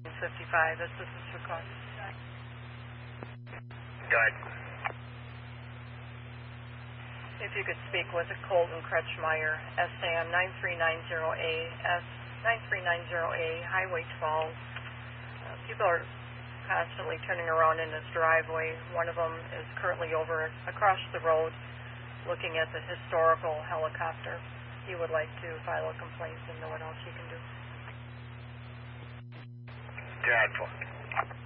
55, this is for call. Go ahead. If you could speak with Colton Kretschmeyer, SAM 9390A, S9390A, Highway 12. People are constantly turning around in this driveway. One of them is currently over across the road looking at the historical helicopter. He would like to file a complaint and know what else he can do. 10-4.